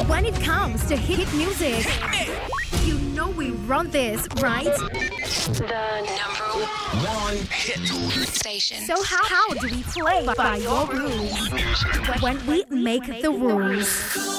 When it comes to hit music, you know we run this, right? The number One hit station. So how do we play by your rules when we make the rules?